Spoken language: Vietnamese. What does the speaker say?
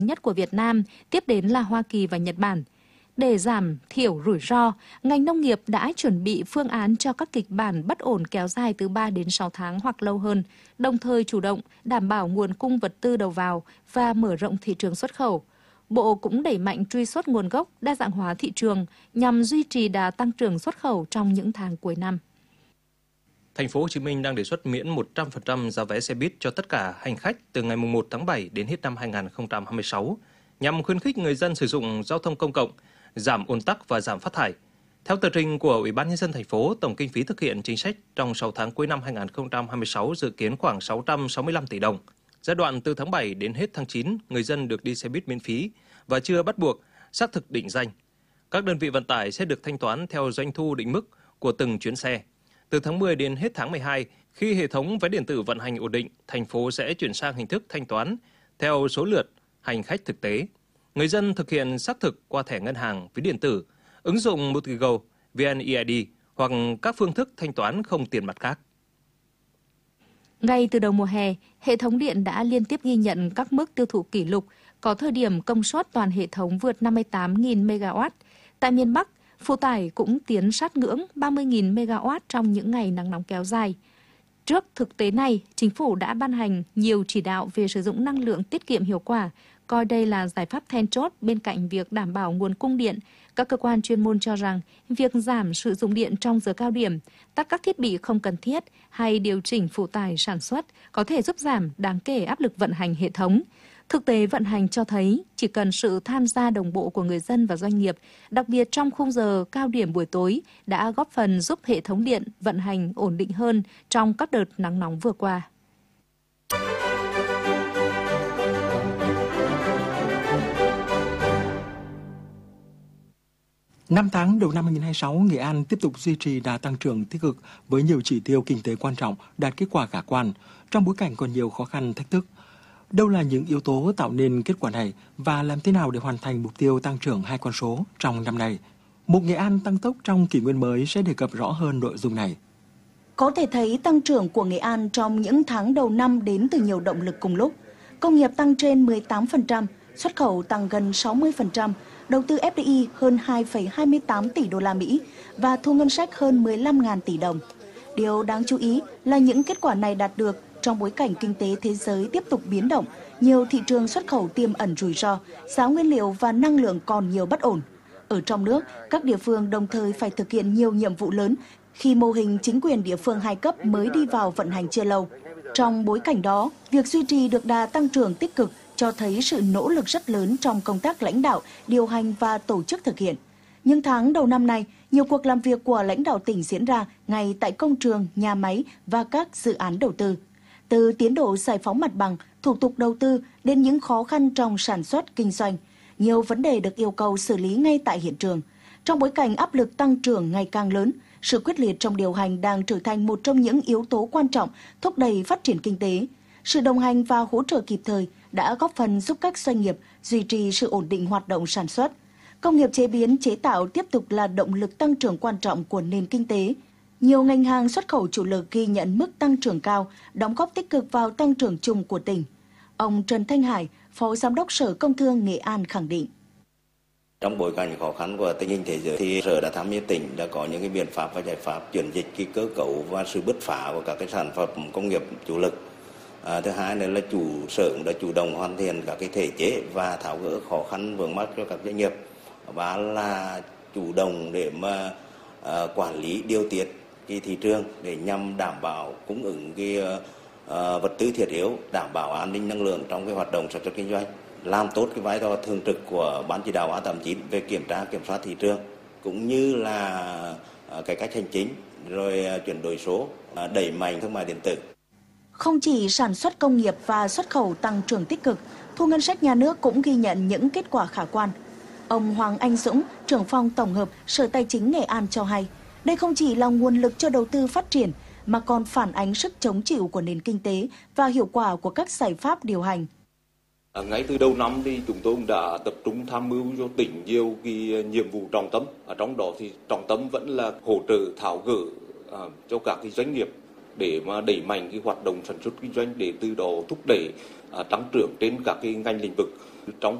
nhất của Việt Nam, tiếp đến là Hoa Kỳ và Nhật Bản. Để giảm thiểu rủi ro, ngành nông nghiệp đã chuẩn bị phương án cho các kịch bản bất ổn kéo dài từ 3 đến 6 tháng hoặc lâu hơn, đồng thời chủ động đảm bảo nguồn cung vật tư đầu vào và mở rộng thị trường xuất khẩu. Bộ cũng đẩy mạnh truy xuất nguồn gốc, đa dạng hóa thị trường nhằm duy trì đà tăng trưởng xuất khẩu trong những tháng cuối năm. Thành phố Hồ Chí Minh đang đề xuất miễn 100% giá vé xe buýt cho tất cả hành khách từ ngày 1 tháng 7 đến hết năm 2026, nhằm khuyến khích người dân sử dụng giao thông công cộng, giảm ùn tắc và giảm phát thải. Theo tờ trình của Ủy ban Nhân dân thành phố, tổng kinh phí thực hiện chính sách trong 6 tháng cuối năm 2026 dự kiến khoảng 665 tỷ đồng. Giai đoạn từ tháng 7 đến hết tháng 9, người dân được đi xe buýt miễn phí và chưa bắt buộc xác thực định danh. Các đơn vị vận tải sẽ được thanh toán theo doanh thu định mức của từng chuyến xe. Từ tháng 10 đến hết tháng 12, khi hệ thống vé điện tử vận hành ổn định, thành phố sẽ chuyển sang hình thức thanh toán theo số lượt hành khách thực tế. Người dân thực hiện xác thực qua thẻ ngân hàng, ví điện tử, ứng dụng Multigo, VNeID hoặc các phương thức thanh toán không tiền mặt khác. Ngay từ đầu mùa hè, hệ thống điện đã liên tiếp ghi nhận các mức tiêu thụ kỷ lục, có thời điểm công suất toàn hệ thống vượt 58.000 MW. Tại miền Bắc, phụ tải cũng tiến sát ngưỡng 30.000 MW trong những ngày nắng nóng kéo dài. Trước thực tế này, Chính phủ đã ban hành nhiều chỉ đạo về sử dụng năng lượng tiết kiệm hiệu quả, coi đây là giải pháp then chốt bên cạnh việc đảm bảo nguồn cung điện. Các cơ quan chuyên môn cho rằng việc giảm sử dụng điện trong giờ cao điểm, tắt các thiết bị không cần thiết hay điều chỉnh phụ tải sản xuất có thể giúp giảm đáng kể áp lực vận hành hệ thống. Thực tế vận hành cho thấy chỉ cần sự tham gia đồng bộ của người dân và doanh nghiệp, đặc biệt trong khung giờ cao điểm buổi tối, đã góp phần giúp hệ thống điện vận hành ổn định hơn trong các đợt nắng nóng vừa qua. Năm tháng đầu năm 2026, Nghệ An tiếp tục duy trì đà tăng trưởng tích cực với nhiều chỉ tiêu kinh tế quan trọng đạt kết quả khả quan trong bối cảnh còn nhiều khó khăn thách thức. Đâu là những yếu tố tạo nên kết quả này và làm thế nào để hoàn thành mục tiêu tăng trưởng 2 con số trong năm nay? Mục Nghệ An tăng tốc trong kỷ nguyên mới sẽ đề cập rõ hơn nội dung này. Có thể thấy tăng trưởng của Nghệ An trong những tháng đầu năm đến từ nhiều động lực cùng lúc. Công nghiệp tăng trên 18%, xuất khẩu tăng gần 60%, đầu tư FDI hơn 2,28 tỷ đô la Mỹ và thu ngân sách hơn 15.000 tỷ đồng. Điều đáng chú ý là những kết quả này đạt được trong bối cảnh kinh tế thế giới tiếp tục biến động, nhiều thị trường xuất khẩu tiềm ẩn rủi ro, giá nguyên liệu và năng lượng còn nhiều bất ổn. Ở trong nước, các địa phương đồng thời phải thực hiện nhiều nhiệm vụ lớn khi mô hình chính quyền địa phương 2 cấp mới đi vào vận hành chưa lâu. Trong bối cảnh đó, việc duy trì được đà tăng trưởng tích cực cho thấy sự nỗ lực rất lớn trong công tác lãnh đạo, điều hành và tổ chức thực hiện. Những tháng đầu năm nay, nhiều cuộc làm việc của lãnh đạo tỉnh diễn ra ngay tại công trường, nhà máy và các dự án đầu tư. Từ tiến độ giải phóng mặt bằng, thủ tục đầu tư đến những khó khăn trong sản xuất, kinh doanh, nhiều vấn đề được yêu cầu xử lý ngay tại hiện trường. Trong bối cảnh áp lực tăng trưởng ngày càng lớn, sự quyết liệt trong điều hành đang trở thành một trong những yếu tố quan trọng thúc đẩy phát triển kinh tế. Sự đồng hành và hỗ trợ kịp thời đã góp phần giúp các doanh nghiệp duy trì sự ổn định hoạt động sản xuất. Công nghiệp chế biến chế tạo tiếp tục là động lực tăng trưởng quan trọng của nền kinh tế. Nhiều ngành hàng xuất khẩu chủ lực ghi nhận mức tăng trưởng cao, đóng góp tích cực vào tăng trưởng chung của tỉnh. Ông Trần Thanh Hải, Phó Giám đốc Sở Công Thương Nghệ An khẳng định. Trong bối cảnh khó khăn của tình hình thế giới thì Sở đã tham mưu tỉnh đã có những cái biện pháp và giải pháp chuyển dịch cái cơ cấu và sự bứt phá của các cái sản phẩm công nghiệp chủ lực. Thứ hai nữa là Sở cũng đã chủ động hoàn thiện các cái thể chế và tháo gỡ khó khăn vướng mắc cho các doanh nghiệp, và là chủ động để mà quản lý điều tiết cái thị trường để nhằm đảm bảo cung ứng cái vật tư thiết yếu, đảm bảo an ninh năng lượng trong cái hoạt động sản xuất kinh doanh, làm tốt cái vai trò thường trực của Ban chỉ đạo A89 về kiểm tra kiểm soát thị trường cũng như là cải cách hành chính, rồi chuyển đổi số, đẩy mạnh thương mại điện tử. Không chỉ sản xuất công nghiệp và xuất khẩu tăng trưởng tích cực, thu ngân sách nhà nước cũng ghi nhận những kết quả khả quan. Ông Hoàng Anh Dũng, trưởng phòng tổng hợp Sở Tài chính Nghệ An cho hay, đây không chỉ là nguồn lực cho đầu tư phát triển, mà còn phản ánh sức chống chịu của nền kinh tế và hiệu quả của các giải pháp điều hành. Ngay từ đầu năm thì chúng tôi cũng đã tập trung tham mưu cho tỉnh nhiều cái nhiệm vụ trọng tâm. Ở trong đó thì trọng tâm vẫn là hỗ trợ tháo gỡ cho các cái doanh nghiệp để mà đẩy mạnh cái hoạt động sản xuất kinh doanh, để từ đó thúc đẩy tăng trưởng trên các cái ngành lĩnh vực. Trong